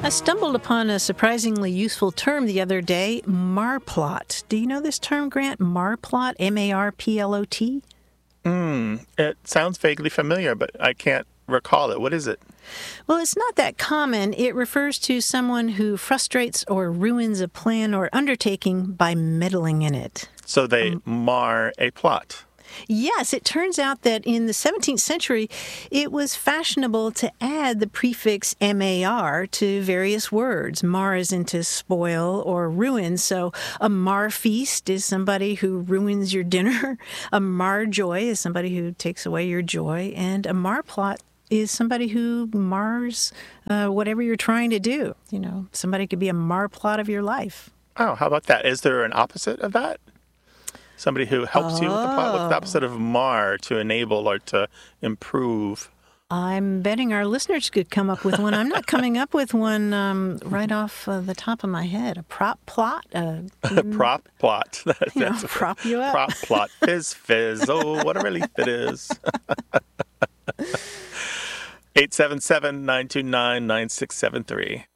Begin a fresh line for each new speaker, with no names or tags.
I stumbled upon a surprisingly useful term the other day, marplot. Do you know this term, Grant? Marplot, M-A-R-P-L-O-T?
It sounds vaguely familiar, but I can't recall it. What is it?
Well, it's not that common. It refers to someone who frustrates or ruins a plan or undertaking by meddling in it.
So they mar a plot.
Yes, it turns out that in the 17th century, it was fashionable to add the prefix mar to various words. Mar is into spoil or ruin. So a mar feast is somebody who ruins your dinner. A mar joy is somebody who takes away your joy. And a mar plot is somebody who mars whatever you're trying to do. You know, somebody could be a mar plot of your life.
Oh, how about that? Is there an opposite of that? Somebody who helps you with the plot? What's the opposite of mar, to enable or to improve?
I'm betting our listeners could come up with one. I'm not coming up with one right off the top of my head. A prop plot?
A prop plot.
That's prop you up.
Prop plot. Fizz, fizz. Oh, what a relief it is. 877-929-9673.